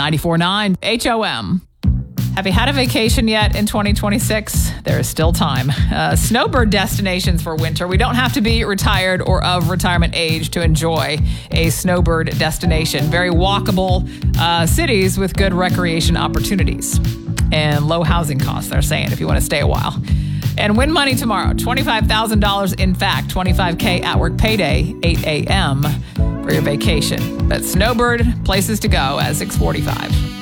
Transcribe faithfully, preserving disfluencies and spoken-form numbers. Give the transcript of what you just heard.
ninety-four point nine H O M. Have you had a vacation yet in twenty twenty-six? There is still time. Uh, snowbird destinations for winter. We don't have to be retired or of retirement age to enjoy a snowbird destination. Very walkable uh, cities with good recreation opportunities and low housing costs, they're saying, if you want to stay a while. And win money tomorrow. twenty-five thousand dollars in fact. twenty-five K at work payday, eight a.m. for your vacation. But snowbird, places to go at six forty-five.